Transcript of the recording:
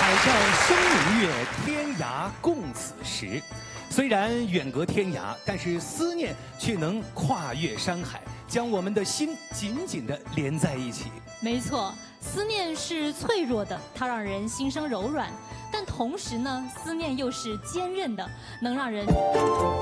百丈生明月，天涯共此时。虽然远隔天涯，但是思念却能跨越山海，将我们的心紧紧地连在一起。 没错，思念是脆弱的，它让人心生柔软；但同时呢，思念又是坚韧的，能让人